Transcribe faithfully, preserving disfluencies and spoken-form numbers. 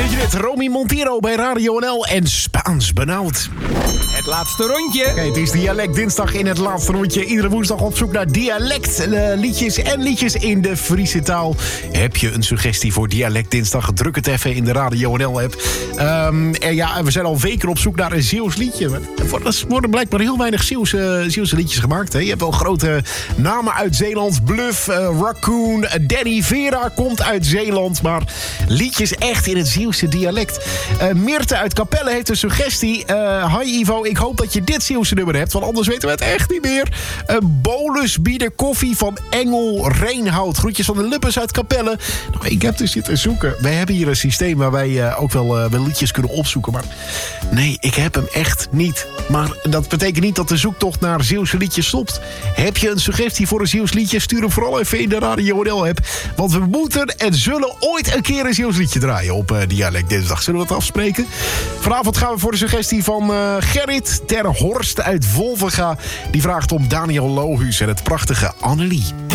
Weet je dit? Romy Montero bij Radio N L en Spaans benauwd. Het laatste rondje. Oké, het is Dialect Dinsdag in het laatste rondje. Iedere woensdag op zoek naar dialectliedjes en liedjes in de Friese taal. Heb je een suggestie voor Dialect Dinsdag? Druk het even in de Radio N L-app. Um, en ja, we zijn al weken op zoek naar een Zeeuws liedje. Er worden blijkbaar heel weinig Zeeuwse, Zeeuwse liedjes gemaakt. Hè? Je hebt wel grote namen uit Zeeland. Bluff, uh, Raccoon, uh, Danny Vera komt uit Zeeland. Maar liedjes echt in het Zeeuwse dialect. Uh, Meerte uit Capelle heeft een suggestie. Uh, hi Ivo, ik hoop dat je dit Zeeuwse nummer hebt, want anders weten we het echt niet meer. Uh, Bolus bieden koffie van Engel Reenhout. Groetjes van de Luppes uit Capelle. Nou, ik heb dus zitten zoeken. Wij hebben hier een systeem waar wij uh, ook wel, uh, wel liedjes kunnen opzoeken. Maar nee, ik heb hem echt niet. Maar dat betekent niet dat de zoektocht naar Zeeuwse liedjes stopt. Heb je een suggestie voor een Zeeuws liedje? Stuur hem vooral even in de Radio N L-app. Want we moeten en zullen ooit een keer een Zeeuws liedje draaien op uh, Dialect Dinsdag. Zullen we dat afspreken? Vanavond gaan we voor de suggestie van uh, Gerrit ter Horst uit Wolvenga. Die vraagt om Daniel Lohuus en het prachtige Annelie.